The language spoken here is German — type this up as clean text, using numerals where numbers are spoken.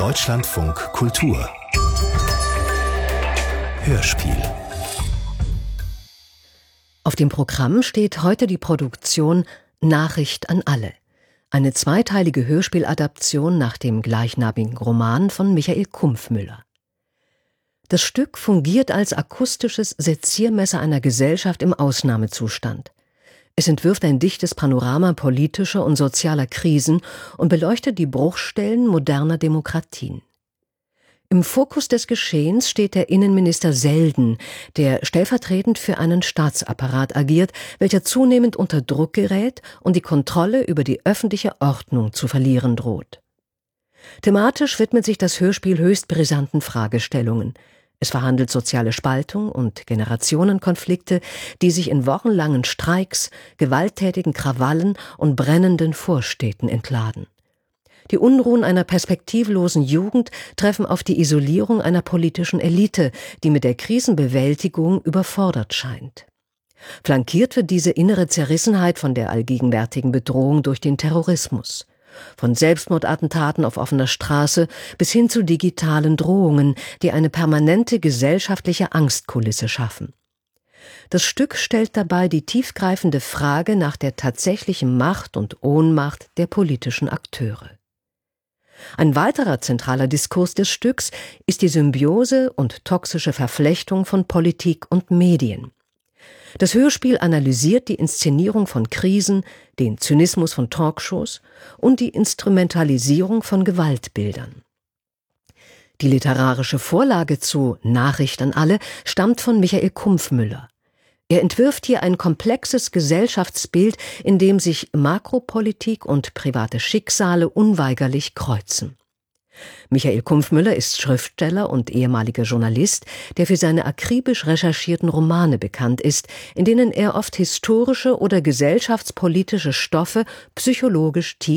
Deutschlandfunk Kultur Hörspiel. Auf dem Programm steht heute die Produktion Nachricht an alle, eine zweiteilige Hörspieladaption nach dem gleichnamigen Roman von Michael Kumpfmüller. Das Stück fungiert als akustisches Seziermesser einer Gesellschaft im Ausnahmezustand. Es entwirft ein dichtes Panorama politischer und sozialer Krisen und beleuchtet die Bruchstellen moderner Demokratien. Im Fokus des Geschehens steht der Innenminister Selden, der stellvertretend für einen Staatsapparat agiert, welcher zunehmend unter Druck gerät und die Kontrolle über die öffentliche Ordnung zu verlieren droht. Thematisch widmet sich das Hörspiel höchst brisanten Fragestellungen. Es verhandelt soziale Spaltung und Generationenkonflikte, die sich in wochenlangen Streiks, gewalttätigen Krawallen und brennenden Vorstädten entladen. Die Unruhen einer perspektivlosen Jugend treffen auf die Isolierung einer politischen Elite, die mit der Krisenbewältigung überfordert scheint. Flankiert wird diese innere Zerrissenheit von der allgegenwärtigen Bedrohung durch den Terrorismus. Von Selbstmordattentaten auf offener Straße bis hin zu digitalen Drohungen, die eine permanente gesellschaftliche Angstkulisse schaffen. Das Stück stellt dabei die tiefgreifende Frage nach der tatsächlichen Macht und Ohnmacht der politischen Akteure. Ein weiterer zentraler Diskurs des Stücks ist die Symbiose und toxische Verflechtung von Politik und Medien. Das Hörspiel analysiert die Inszenierung von Krisen, den Zynismus von Talkshows und die Instrumentalisierung von Gewaltbildern. Die literarische Vorlage zu Nachricht an alle stammt von Michael Kumpfmüller. Er entwirft hier ein komplexes Gesellschaftsbild, in dem sich Makropolitik und private Schicksale unweigerlich kreuzen. Michael Kumpfmüller ist Schriftsteller und ehemaliger Journalist, der für seine akribisch recherchierten Romane bekannt ist, in denen er oft historische oder gesellschaftspolitische Stoffe psychologisch tief